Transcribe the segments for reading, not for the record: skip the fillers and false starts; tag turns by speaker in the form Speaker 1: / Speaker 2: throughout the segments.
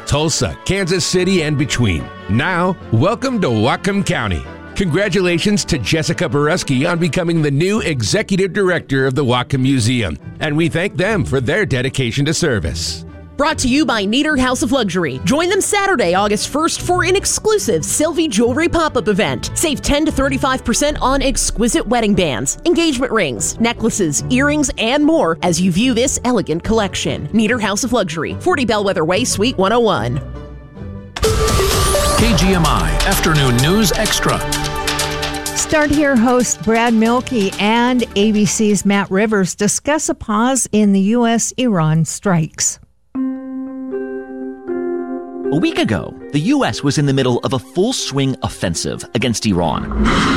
Speaker 1: Tulsa, Kansas City, and between. Now, welcome to Whatcom County. Congratulations to Jessica Boreski on becoming the new executive director of the Whatcom Museum, and we thank them for their dedication to service.
Speaker 2: Brought to you by Nieder House of Luxury. Join them Saturday, August 1st for an exclusive Sylvie Jewelry pop-up event. Save 10 to 35% on exquisite wedding bands, engagement rings, necklaces, earrings, and more as you view this elegant collection. Nieder House of Luxury, 40 Bellwether Way, Suite 101.
Speaker 3: KGMI Afternoon News Extra.
Speaker 4: Start Here host Brad Mielke and ABC's Matt Rivers discuss a pause in the U.S.-Iran strikes.
Speaker 5: A week ago, the U.S. was in the middle of a full-swing offensive against Iran.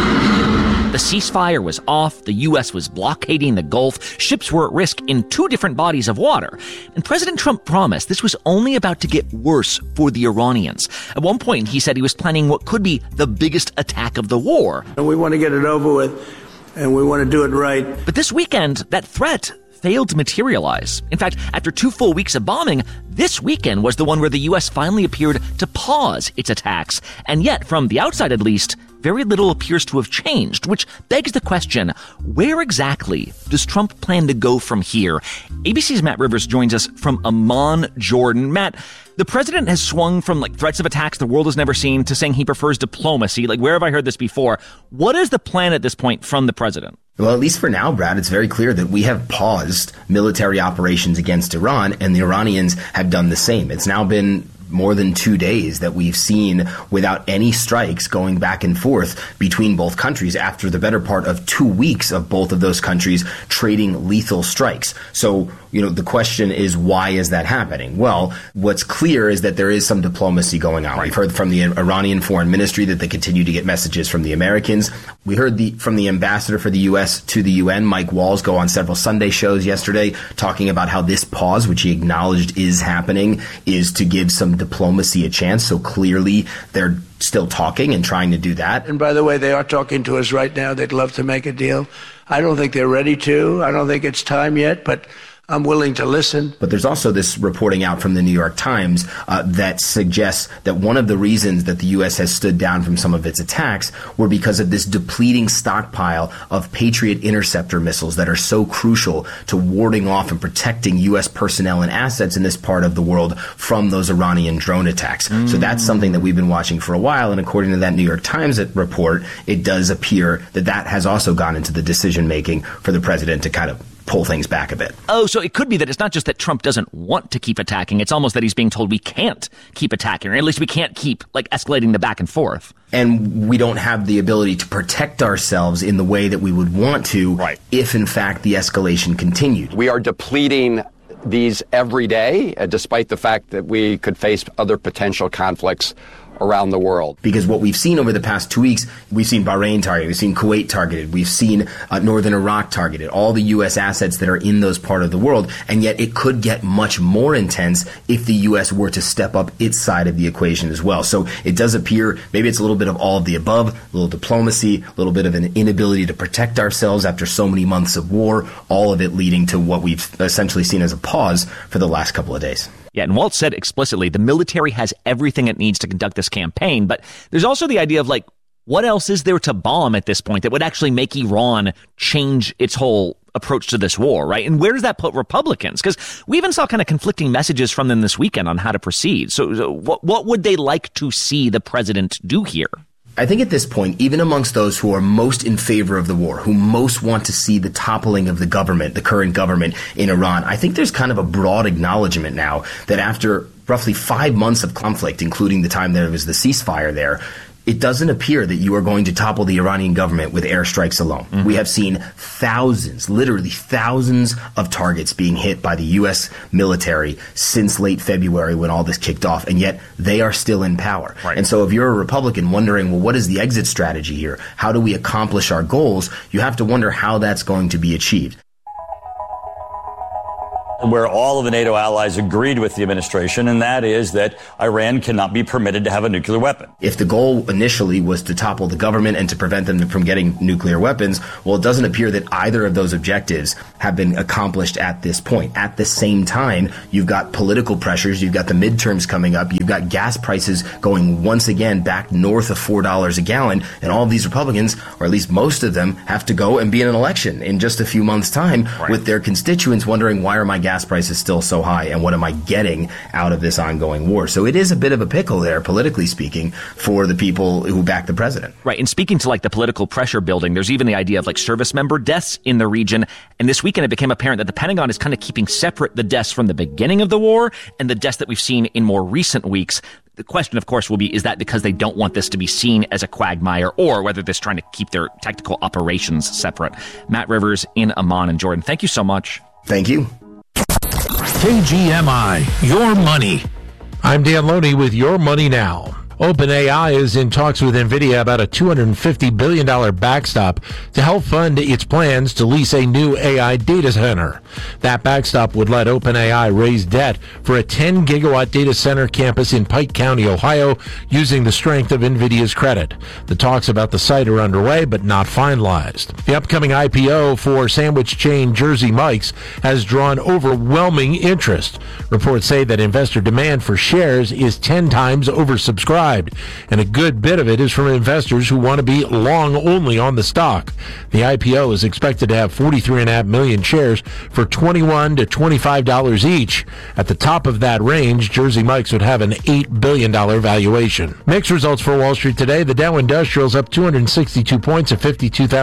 Speaker 5: The ceasefire was off, the U.S. was blockading the Gulf, ships were at risk in 2 different bodies of water, and President Trump promised this was only about to get worse for the Iranians. At one point, he said he was planning what could be the biggest attack of the war.
Speaker 6: And we want to get it over with, and we want to do it right.
Speaker 5: But this weekend, that threat failed to materialize. In fact, after 2 full weeks of bombing, this weekend was the one where the U.S. finally appeared to pause its attacks. And yet, from the outside at least, very little appears to have changed, which begs the question, where exactly does Trump plan to go from here? ABC's Matt Rivers joins us from Amman, Jordan. Matt, the president has swung from threats of attacks the world has never seen to saying he prefers diplomacy. Where have I heard this before? What is the plan at this point from the president?
Speaker 7: Well, at least for now, Brad, it's very clear that we have paused military operations against Iran, and the Iranians have done the same. It's now been more than 2 days that we've seen without any strikes going back and forth between both countries after the better part of 2 weeks of both of those countries trading lethal strikes. So, the question is, why is that happening? Well, what's clear is that there is some diplomacy going on. We've heard from the Iranian Foreign Ministry that they continue to get messages from the Americans. We heard from the ambassador for the U.S. to the UN, Mike Walls, go on several Sunday shows yesterday talking about how this pause, which he acknowledged is happening, is to give some diplomacy a chance. So clearly they're still talking and trying to do that.
Speaker 6: And by the way, they are talking to us right now. They'd love to make a deal. I don't think they're ready to. I don't think it's time yet, but I'm willing to listen.
Speaker 7: But there's also this reporting out from the New York Times that suggests that one of the reasons that the U.S. has stood down from some of its attacks were because of this depleting stockpile of Patriot interceptor missiles that are so crucial to warding off and protecting U.S. personnel and assets in this part of the world from those Iranian drone attacks. So that's something that we've been watching for a while. And according to that New York Times report, it does appear that that has also gone into the decision making for the president to kind of pull things back a bit.
Speaker 5: Oh, so it could be that it's not just that Trump doesn't want to keep attacking. It's almost that he's being told we can't keep attacking, or at least we can't keep escalating the back and forth.
Speaker 7: And we don't have the ability to protect ourselves in the way that we would want to if, in fact, the escalation continued.
Speaker 8: We are depleting these every day, despite the fact that we could face other potential conflicts around the world.
Speaker 7: Because what we've seen over the past 2 weeks, we've seen Bahrain targeted, we've seen Kuwait targeted, we've seen northern Iraq targeted, all the U.S. assets that are in those part of the world, and yet it could get much more intense if the U.S. were to step up its side of the equation as well. So it does appear maybe it's a little bit of all of the above, a little diplomacy, a little bit of an inability to protect ourselves after so many months of war, all of it leading to what we've essentially seen as a pause for the last couple of days.
Speaker 5: Yeah, and Walt said explicitly the military has everything it needs to conduct this campaign, but there's also the idea of what else is there to bomb at this point that would actually make Iran change its whole approach to this war, right? And where does that put Republicans? Because we even saw kind of conflicting messages from them this weekend on how to proceed. So what would they like to see the president do here?
Speaker 7: I think at this point, even amongst those who are most in favor of the war, who most want to see the toppling of the government, the current government in Iran, I think there's kind of a broad acknowledgement now that after roughly 5 months of conflict, including the time there was the ceasefire there, it doesn't appear that you are going to topple the Iranian government with airstrikes alone. Mm-hmm. We have seen thousands, literally thousands of targets being hit by the U.S. military since late February when all this kicked off, and yet they are still in power. Right. And so if you're a Republican wondering, well, what is the exit strategy here? How do we accomplish our goals? You have to wonder how that's going to be achieved.
Speaker 9: where all of the NATO allies agreed with the administration, and that is that Iran cannot be permitted to have a nuclear weapon.
Speaker 7: If the goal initially was to topple the government and to prevent them from getting nuclear weapons, well, it doesn't appear that either of those objectives have been accomplished at this point. At the same time, you've got political pressures, you've got the midterms coming up, you've got gas prices going once again back north of $4 a gallon, and all of these Republicans, or at least most of them, have to go and be in an election in just a few months' time with their constituents wondering, why are my gas prices still so high, and what am I getting out of this ongoing war? So it is a bit of a pickle there, politically speaking, for the people who back the president.
Speaker 5: Right. And speaking to like the political pressure building, there's even the idea of like service member deaths in the region. And this weekend, it became apparent that the Pentagon is kind of keeping separate the deaths from the beginning of the war and the deaths that we've seen in more recent weeks. The question, of course, will be, is that because they don't want this to be seen as a quagmire, or whether they're trying to keep their tactical operations separate? Matt Rivers in Amman and Jordan, thank you so much.
Speaker 7: Thank you.
Speaker 3: KGMI, your money.
Speaker 10: I'm Dan Loney with Your Money Now. OpenAI is in talks with NVIDIA about a $250 billion backstop to help fund its plans to lease a new AI data center. That backstop would let OpenAI raise debt for a 10-gigawatt data center campus in Pike County, Ohio, using the strength of NVIDIA's credit. The talks about the site are underway, but not finalized. The upcoming IPO for sandwich chain Jersey Mike's has drawn overwhelming interest. Reports say that investor demand for shares is 10 times oversubscribed, and a good bit of it is from investors who want to be long only on the stock. The IPO is expected to have 43.5 million shares for $21 to $25 each. At the top of that range, Jersey Mike's would have an $8 billion valuation. Mixed results for Wall Street today. The Dow Industrial's up 262 points at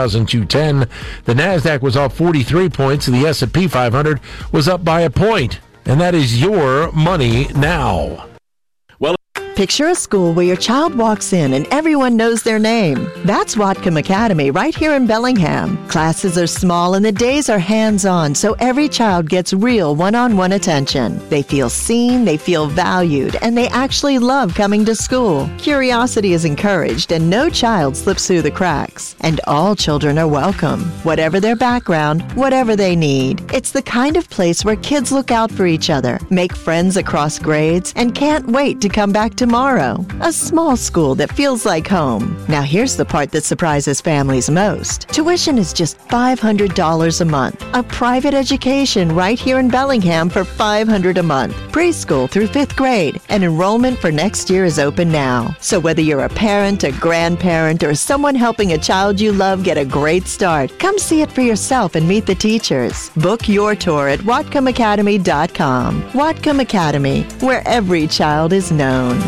Speaker 10: 52,210. The Nasdaq was up 43 points. The S&P 500 was up by a point. And that is Your Money Now.
Speaker 11: Picture a school where your child walks in and everyone knows their name. That's Whatcom Academy right here in Bellingham. Classes are small and the days are hands-on, so every child gets real one-on-one attention. They feel seen, they feel valued, and they actually love coming to school. Curiosity is encouraged and no child slips through the cracks. And all children are welcome, whatever their background, whatever they need. It's the kind of place where kids look out for each other, make friends across grades, and can't wait to come back tomorrow. A small school that feels like home. Now here's the part that surprises families most. Tuition is just $500 a month. A private education right here in Bellingham for $500 a month. Preschool through 5th grade. And enrollment for next year is open now. So whether you're a parent, a grandparent, or someone helping a child you love get a great start, come see it for yourself and meet the teachers. Book your tour at WhatcomAcademy.com. Whatcom Academy, where every child is known.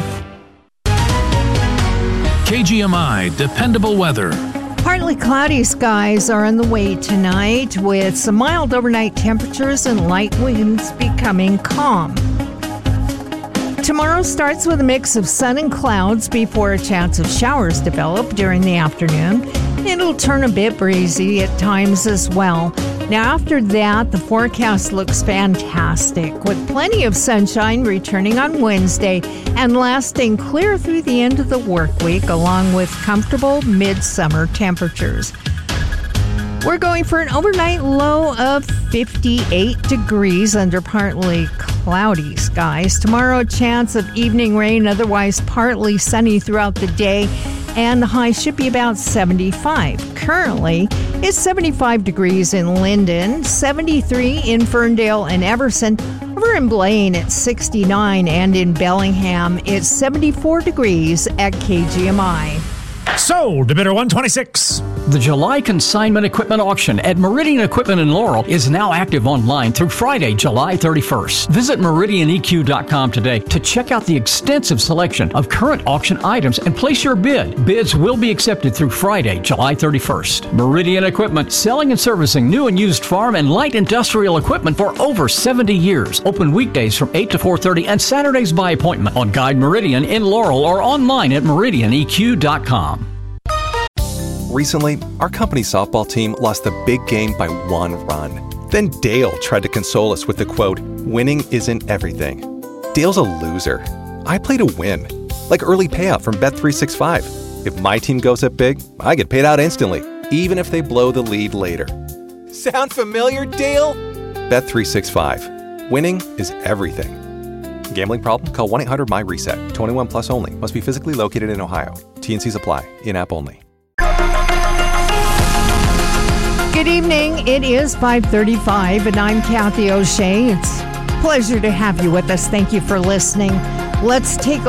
Speaker 3: KGMI Dependable Weather.
Speaker 4: Partly cloudy skies are on the way tonight, with some mild overnight temperatures and light winds becoming calm. Tomorrow starts with a mix of sun and clouds before a chance of showers develop during the afternoon. It'll turn a bit breezy at times as well. Now, after that, the forecast looks fantastic, with plenty of sunshine returning on Wednesday and lasting clear through the end of the work week, along with comfortable midsummer temperatures. We're going for an overnight low of 58 degrees under partly cloudy skies. Tomorrow, a chance of evening rain, otherwise partly sunny throughout the day, and the high should be about 75. Currently, it's 75 degrees in Linden, 73 in Ferndale and Everson. Over in Blaine, it's 69, and in Bellingham, it's 74 degrees at KGMI.
Speaker 12: Sold to bidder 126.
Speaker 13: The July consignment equipment auction at Meridian Equipment in Laurel is now active online through Friday, July 31st. Visit meridianeq.com today to check out the extensive selection of current auction items and place your bid. Bids will be accepted through Friday, July 31st. Meridian Equipment, selling and servicing new and used farm and light industrial equipment for over 70 years. Open weekdays from 8 to 4:30 and Saturdays by appointment on Guide Meridian in Laurel or online at meridianeq.com.
Speaker 14: Recently, our company softball team lost the big game by 1 run. Then Dale tried to console us with the quote, "Winning isn't everything." Dale's a loser. I play to win, like early payout from Bet365. If my team goes up big, I get paid out instantly, even if they blow the lead later. Sound familiar, Dale? Bet365. Winning is everything. Gambling problem? Call 1-800-MY-RESET. 21 plus only. Must be physically located in Ohio. T&Cs apply. In-app only.
Speaker 4: Good evening. It is 5:35, and I'm Kathy O'Shea. It's a pleasure to have you with us. Thank you for listening. Let's take